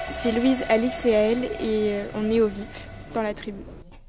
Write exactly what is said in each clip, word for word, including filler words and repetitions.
C'est Louise, Alix et Aël et euh, on est au V I P dans la tribu.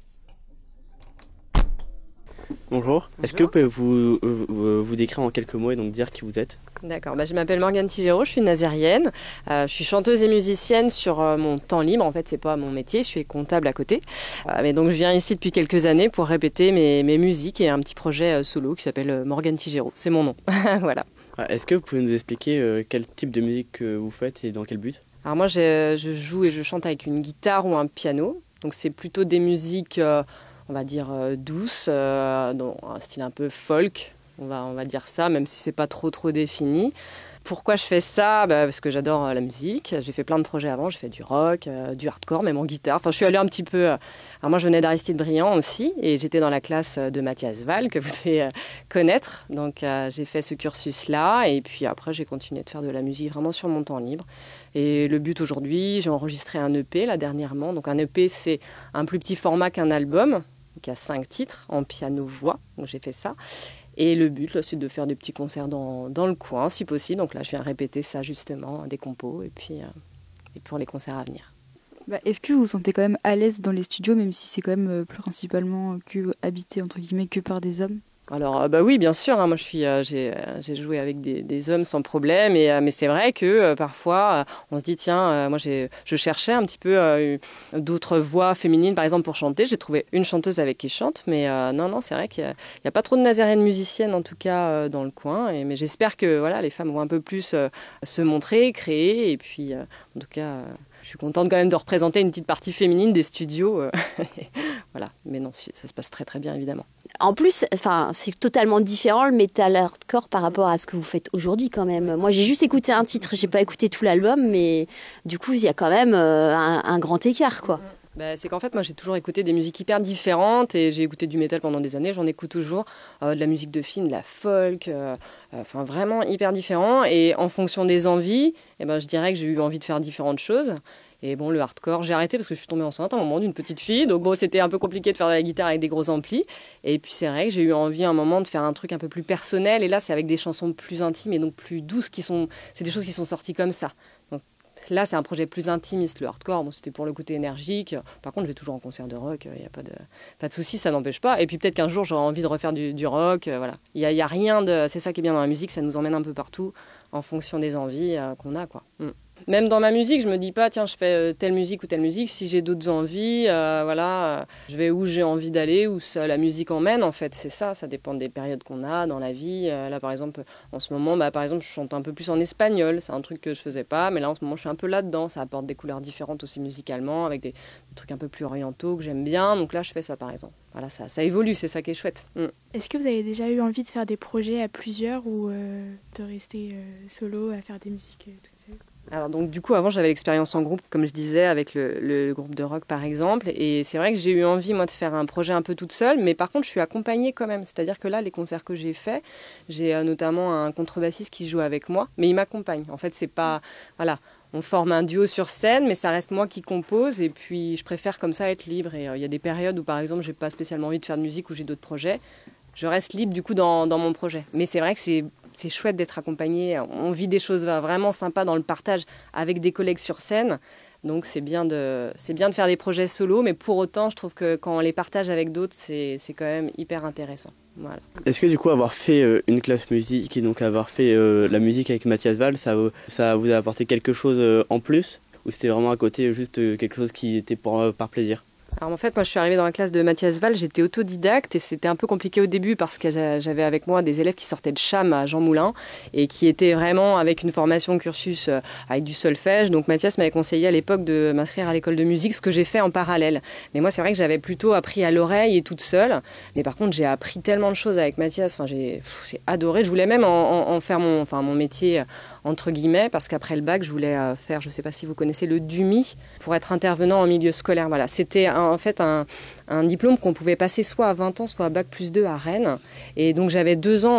Bonjour. Est-ce que vous pouvez vous, vous, vous décrire en quelques mots et donc dire qui vous êtes ? D'accord, bah, je m'appelle Morgane Tigero, je suis nazérienne, euh, je suis chanteuse et musicienne sur euh, mon temps libre, en fait c'est pas mon métier, je suis comptable à côté, euh, mais donc je viens ici depuis quelques années pour répéter mes, mes musiques et un petit projet euh, solo qui s'appelle euh, Morgane Tigero, c'est mon nom, voilà. Est-ce que vous pouvez nous expliquer euh, quel type de musique euh, vous faites et dans quel but ? Alors moi je joue et je chante avec une guitare ou un piano, donc c'est plutôt des musiques, euh, on va dire euh, douces, euh, dans un style un peu folk. On va, on va dire ça, même si c'est pas trop trop défini. Pourquoi je fais ça ? Bah, parce que j'adore euh, la musique. J'ai fait plein de projets avant. J'ai fait du rock, euh, du hardcore, même en guitare. Enfin, je suis allée un petit peu... Euh... Alors moi, je venais d'Aristide Briand aussi. Et j'étais dans la classe de Mathias Wall, que vous devez euh, connaître. Donc, euh, j'ai fait ce cursus-là. Et puis après, j'ai continué de faire de la musique vraiment sur mon temps libre. Et le but aujourd'hui, j'ai enregistré un E P, là, dernièrement. Donc, un E P, c'est un plus petit format qu'un album, qui a cinq titres en piano-voix. Donc, j'ai fait ça. Et le but, là, c'est de faire des petits concerts dans, dans le coin, si possible. Donc là, je viens répéter ça, justement, des compos, et puis euh, et pour les concerts à venir. Bah, est-ce que vous vous sentez quand même à l'aise dans les studios, même si c'est quand même euh, principalement que habité, entre guillemets, que par des hommes ? Alors, euh, bah oui, bien sûr. Hein, moi, je suis, euh, j'ai, euh, j'ai joué avec des, des hommes sans problème. Et, euh, mais c'est vrai que euh, parfois, euh, on se dit, tiens, euh, moi, j'ai, je cherchais un petit peu euh, d'autres voix féminines, par exemple, pour chanter. J'ai trouvé une chanteuse avec qui je chante. Mais euh, non, non, c'est vrai qu'il n'y a, a pas trop de nazériennes musiciennes, en tout cas, euh, dans le coin. Et, mais j'espère que voilà, les femmes vont un peu plus euh, se montrer, créer. Et puis, euh, en tout cas, euh, je suis contente quand même de représenter une petite partie féminine des studios. Euh, voilà. Mais non, ça se passe très, très bien, évidemment. En plus, enfin, c'est totalement différent le metal hardcore par rapport à ce que vous faites aujourd'hui quand même. Moi, j'ai juste écouté un titre, j'ai pas écouté tout l'album, mais du coup, il y a quand même euh, un, un grand écart, quoi. Bah, c'est qu'en fait, moi, j'ai toujours écouté des musiques hyper différentes et j'ai écouté du métal pendant des années. J'en écoute toujours, euh, de la musique de film, de la folk, euh, euh, enfin vraiment hyper différent. Et en fonction des envies, eh ben, je dirais que j'ai eu envie de faire différentes choses. Et bon, le hardcore, j'ai arrêté parce que je suis tombée enceinte à un moment d'une petite fille. Donc bon, c'était un peu compliqué de faire de la guitare avec des gros amplis. Et puis c'est vrai que j'ai eu envie à un moment de faire un truc un peu plus personnel. Et là, c'est avec des chansons plus intimes et donc plus douces qui sont... C'est des choses qui sont sorties comme ça. Donc là, c'est un projet plus intimiste, le hardcore. Bon, c'était pour le côté énergique. Par contre, je vais toujours en concert de rock. Il n'y a pas de, pas de souci, ça n'empêche pas. Et puis peut-être qu'un jour, j'aurai envie de refaire du, du rock. Voilà. Il n'y a, y a rien de... C'est ça qui est bien dans la musique. Ça nous emmène un peu partout en fonction des envies euh, qu'on a, quoi. Mm. Même dans ma musique, je me dis pas, tiens, je fais telle musique ou telle musique. Si j'ai d'autres envies, euh, voilà, euh, je vais où j'ai envie d'aller, où ça, la musique emmène. En fait, c'est ça. Ça dépend des périodes qu'on a dans la vie. Euh, là, par exemple, en ce moment, bah, par exemple, je chante un peu plus en espagnol. C'est un truc que je faisais pas, mais là, en ce moment, je suis un peu là-dedans. Ça apporte des couleurs différentes aussi musicalement, avec des, des trucs un peu plus orientaux que j'aime bien. Donc là, je fais ça, par exemple. Voilà, ça, ça évolue. C'est ça qui est chouette. Mm. Est-ce que vous avez déjà eu envie de faire des projets à plusieurs ou euh, de rester euh, solo à faire des musiques euh, toute seule ? Alors donc du coup avant j'avais l'expérience en groupe comme je disais avec le, le groupe de rock par exemple et c'est vrai que j'ai eu envie moi de faire un projet un peu toute seule mais par contre je suis accompagnée quand même, c'est-à-dire que là les concerts que j'ai faits j'ai euh, notamment un contrebassiste qui joue avec moi mais il m'accompagne, en fait c'est pas, voilà, on forme un duo sur scène mais ça reste moi qui compose et puis je préfère comme ça être libre et il euh, y a des périodes où par exemple j'ai pas spécialement envie de faire de musique ou j'ai d'autres projets, je reste libre du coup dans, dans mon projet mais c'est vrai que c'est C'est chouette d'être accompagné. On vit des choses vraiment sympas dans le partage avec des collègues sur scène. Donc c'est bien de, c'est bien de faire des projets solo, mais pour autant, je trouve que quand on les partage avec d'autres, c'est, c'est quand même hyper intéressant. Voilà. Est-ce que du coup, avoir fait euh, une classe musique et donc avoir fait euh, la musique avec Mathias Wall, ça, ça vous a apporté quelque chose euh, en plus ? Ou c'était vraiment à côté juste euh, quelque chose qui était pour, euh, par plaisir ? Alors en fait, moi je suis arrivée dans la classe de Mathias Wall, j'étais autodidacte et c'était un peu compliqué au début parce que j'avais avec moi des élèves qui sortaient de Cham à Jean Moulin et qui étaient vraiment avec une formation cursus avec du solfège. Donc Mathias m'avait conseillé à l'époque de m'inscrire à l'école de musique, ce que j'ai fait en parallèle. Mais moi c'est vrai que j'avais plutôt appris à l'oreille et toute seule. Mais par contre j'ai appris tellement de choses avec Mathias, enfin, j'ai, pff, j'ai adoré. Je voulais même en, en, en faire mon, enfin, mon métier entre guillemets parce qu'après le bac je voulais faire, je ne sais pas si vous connaissez le D U M I, pour être intervenant en milieu scolaire. Voilà, c'était un en fait un, un diplôme qu'on pouvait passer soit à vingt ans, soit à bac plus deux à Rennes. Et donc j'avais deux ans